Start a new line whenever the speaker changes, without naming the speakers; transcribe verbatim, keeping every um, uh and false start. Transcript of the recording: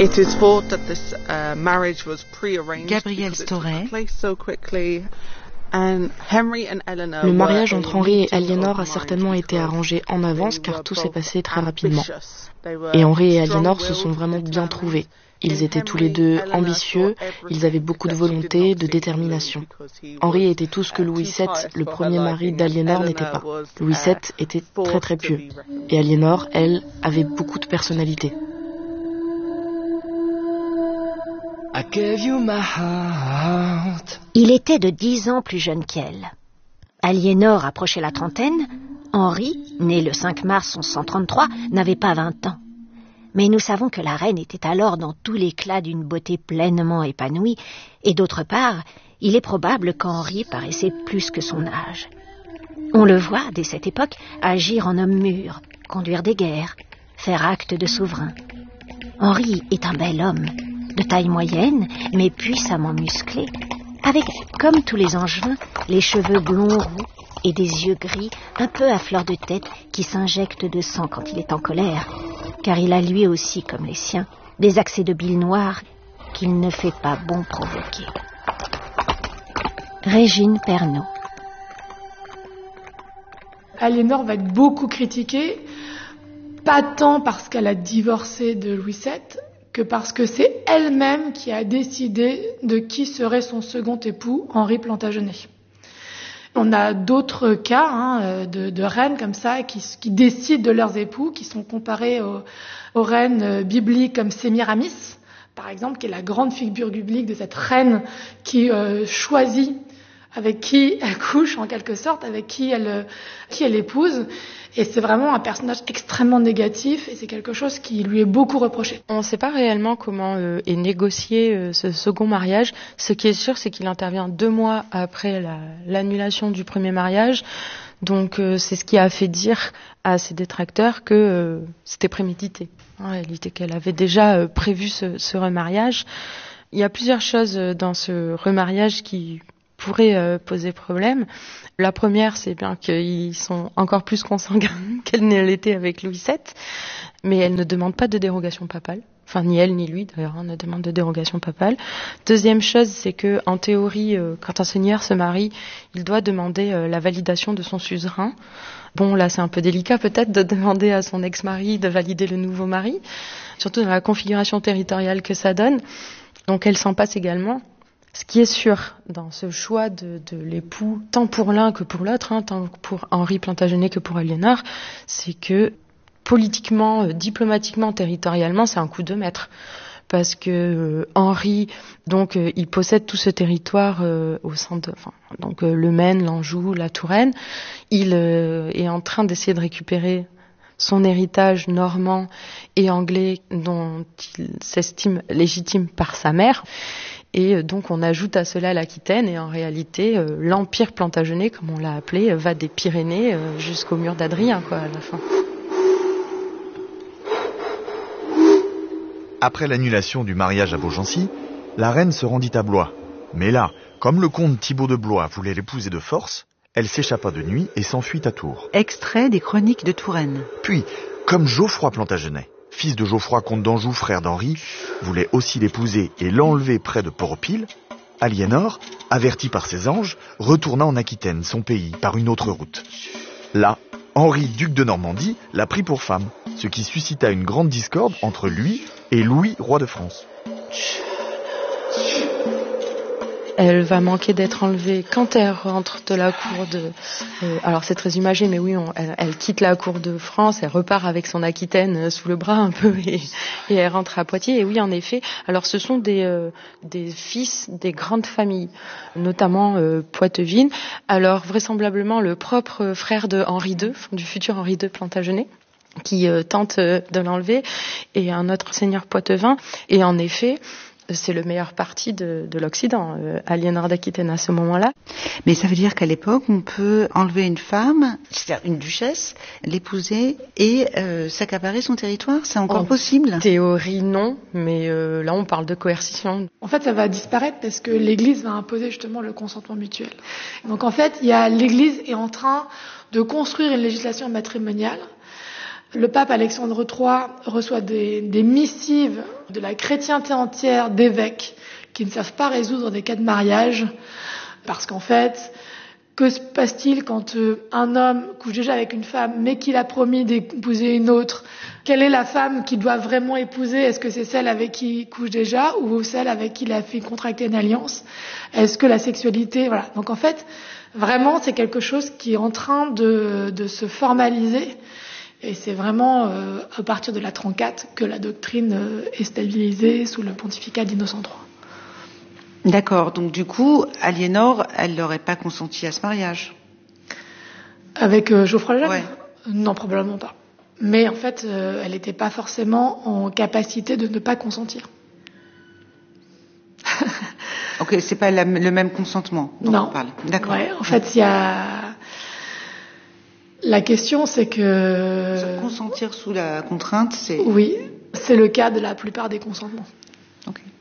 Gabrielle Storey.
Le mariage entre Henri et Aliénor a certainement été arrangé en avance car tout s'est passé très rapidement. Et Henri et Aliénor se sont vraiment bien trouvés. Ils étaient tous les deux ambitieux, ils avaient beaucoup de volonté, de détermination. Henri était tout ce que Louis sept, le premier mari d'Aliénor, n'était pas. Louis sept était très très pieux. Et Aliénor, elle, avait beaucoup de personnalité.
Il était de dix ans plus jeune qu'elle. Aliénor approchait la trentaine. Henri, né le cinq mars mille cent trente-trois, n'avait pas vingt ans. Mais nous savons que la reine était alors dans tout l'éclat d'une beauté pleinement épanouie, et d'autre part, il est probable qu'Henri paraissait plus que son âge. On le voit, dès cette époque, agir en homme mûr, conduire des guerres, faire acte de souverain. Henri est un bel homme, de taille moyenne, mais puissamment musclé, avec, comme tous les Angevins, les cheveux blonds roux et des yeux gris un peu à fleur de tête qui s'injectent de sang quand il est en colère, car il a lui aussi, comme les siens, des accès de bile noire qu'il ne fait pas bon provoquer. Régine Pernaut.
Aliénor va être beaucoup critiquée, pas tant parce qu'elle a divorcé de Louis sept, que parce que c'est elle-même qui a décidé de qui serait son second époux, Henri Plantagenet. On a d'autres cas hein, de, de reines comme ça qui, qui décident de leurs époux, qui sont comparés aux, aux reines bibliques comme Sémiramis, par exemple, qui est la grande figure biblique de cette reine qui euh, choisit avec qui elle couche en quelque sorte, avec qui elle, qui elle épouse. Et c'est vraiment un personnage extrêmement négatif et c'est quelque chose qui lui est beaucoup reproché.
On ne sait pas réellement comment euh, est négocié euh, ce second mariage. Ce qui est sûr, c'est qu'il intervient deux mois après la, l'annulation du premier mariage. Donc euh, c'est ce qui a fait dire à ses détracteurs que euh, c'était prémédité. En réalité, qu'elle avait déjà euh, prévu ce, ce remariage. Il y a plusieurs choses dans ce remariage qui pourraient euh, poser problème. La première, c'est bien qu'ils sont encore plus consanguins qu'elle ne l'était avec Louis sept, mais elle ne demande pas de dérogation papale. Enfin, ni elle ni lui, d'ailleurs, on ne demande de dérogation papale. Deuxième chose, c'est que, en théorie, euh, quand un seigneur se marie, il doit demander euh, la validation de son suzerain. Bon, là, c'est un peu délicat, peut-être, de demander à son ex-mari de valider le nouveau mari, surtout dans la configuration territoriale que ça donne. Donc, elle s'en passe également. Ce qui est sûr dans ce choix de, de l'époux, tant pour l'un que pour l'autre, hein, tant pour Henri Plantagenet que pour Aliénor, c'est que politiquement, euh, diplomatiquement, territorialement, c'est un coup de maître. Parce que euh, Henri, donc, euh, il possède tout ce territoire euh, au sein de, enfin, donc euh, le Maine, l'Anjou, la Touraine. Il euh, est en train d'essayer de récupérer son héritage normand et anglais dont il s'estime légitime par sa mère. Et donc on ajoute à cela l'Aquitaine et en réalité euh, l'Empire Plantagenet, comme on l'a appelé, euh, va des Pyrénées euh, jusqu'au mur d'Adrien, quoi, à la fin.
Après l'annulation du mariage à Beaugency, la reine se rendit à Blois. Mais là, comme le comte Thibaut de Blois voulait l'épouser de force, elle s'échappa de nuit et s'enfuit à Tours.
Extrait des Chroniques de Touraine.
Puis, comme Geoffroy Plantagenet, fils de Geoffroy, comte d'Anjou, frère d'Henri, voulait aussi l'épouser et l'enlever près de Port-au-Pile, Aliénor, averti par ses anges, retourna en Aquitaine, son pays, par une autre route. Là, Henri, duc de Normandie, la prit pour femme, ce qui suscita une grande discorde entre lui et Louis, roi de France.
Elle va manquer d'être enlevée quand elle rentre de la cour de... Euh, alors c'est très imagé, mais oui, on, elle, elle quitte la cour de France, elle repart avec son Aquitaine sous le bras un peu et, et elle rentre à Poitiers. Et oui, en effet, alors ce sont des, euh, des fils des grandes familles, notamment euh, Poitevine. Alors vraisemblablement le propre frère de Henri deux, du futur Henri deux Plantagenet, qui euh, tente euh, de l'enlever, et un autre seigneur poitevin. Et en effet... c'est le meilleur parti de, de l'Occident, euh, Aliénor d'Aquitaine à ce moment-là.
Mais ça veut dire qu'à l'époque, on peut enlever une femme, c'est-à-dire une duchesse, l'épouser et euh, s'accaparer son territoire. C'est encore en possible ?
En théorie, non, mais euh, là, on parle de coercition.
En fait, ça va disparaître parce que l'Église va imposer justement le consentement mutuel. Donc en fait, il y a l'Église est en train de construire une législation matrimoniale Le pape Alexandre trois reçoit des, des missives de la chrétienté entière d'évêques qui ne savent pas résoudre des cas de mariage, parce qu'en fait, que se passe-t-il quand euh, un homme couche déjà avec une femme, mais qu'il a promis d'épouser une autre? Quelle est la femme qu'il doit vraiment épouser? Est-ce que c'est celle avec qui il couche déjà, ou celle avec qui il a fait contracter une alliance? Est-ce que la sexualité, voilà. Donc en fait, vraiment, c'est quelque chose qui est en train de, de se formaliser. Et c'est vraiment euh, à partir de la trente-quatre que la doctrine euh, est stabilisée sous le pontificat d'Innocent trois.
D'accord. Donc du coup, Aliénor, elle n'aurait pas consenti à ce mariage.
Avec euh, Geoffroy le Jeune?
Ouais.
Non, probablement pas. Mais en fait, euh, elle n'était pas forcément en capacité de ne pas consentir.
Ok, c'est pas la, le même consentement dont
non.
on parle. D'accord.
Ouais, en fait, il y a... La question, c'est que...
Consentir sous la contrainte, c'est...
Oui, c'est le cas de la plupart des consentements.
Ok.